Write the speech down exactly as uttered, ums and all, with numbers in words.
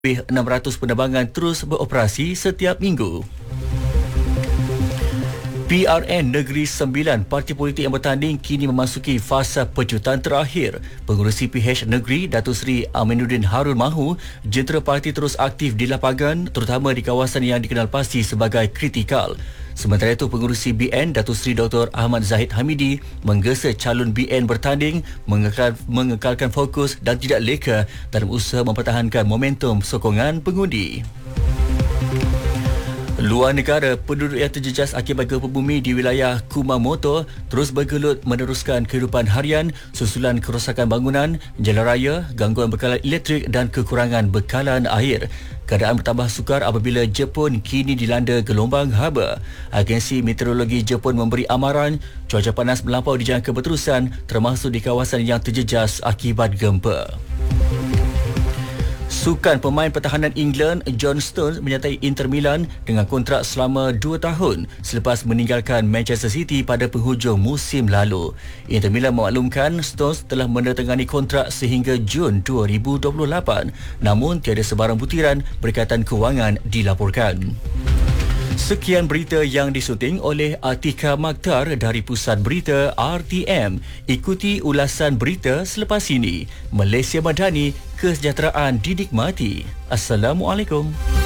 Lebih enam ratus penerbangan terus beroperasi setiap minggu. P R N Negeri Sembilan, parti politik yang bertanding kini memasuki fasa pecutan terakhir. Pengerusi P H Negeri, Datuk Seri Aminuddin Harun mahu jentera parti terus aktif di lapangan, terutama di kawasan yang dikenal pasti sebagai kritikal. Sementara itu, pengerusi B N, Datuk Seri Doktor Ahmad Zahid Hamidi, menggesa calon B N bertanding, mengekal, mengekalkan fokus dan tidak leka dalam usaha mempertahankan momentum sokongan pengundi. Luar negara, penduduk yang terjejas akibat gempa bumi di wilayah Kumamoto terus bergelut meneruskan kehidupan harian susulan kerosakan bangunan, jalan raya, gangguan bekalan elektrik dan kekurangan bekalan air. Keadaan bertambah sukar apabila Jepun kini dilanda gelombang haba. Agensi Meteorologi Jepun memberi amaran cuaca panas melampau dijangka berterusan termasuk di kawasan yang terjejas akibat gempa. Sukan pemain pertahanan England John Stones menyertai Inter Milan dengan kontrak selama dua tahun selepas meninggalkan Manchester City pada penghujung musim lalu. Inter Milan memaklumkan Stones telah menandatangani kontrak sehingga Jun dua ribu dua puluh lapan, namun tiada sebarang butiran berkaitan kewangan dilaporkan. Sekian berita yang disunting oleh Atika Makhtar dari Pusat Berita R T M. Ikuti ulasan berita selepas ini. Malaysia Madani, kesejahteraan dinikmati. Assalamualaikum.